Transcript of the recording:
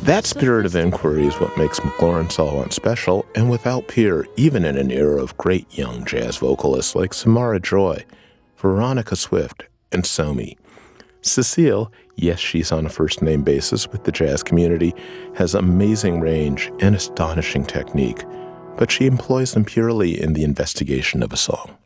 That spirit of inquiry is what makes McLaurin Salwant special and without peer, even in an era of great young jazz vocalists like Samara Joy, Veronica Swift, and Somi. Cecile, yes, she's on a first-name basis with the jazz community, has amazing range and astonishing technique, but she employs them purely in the investigation of a song.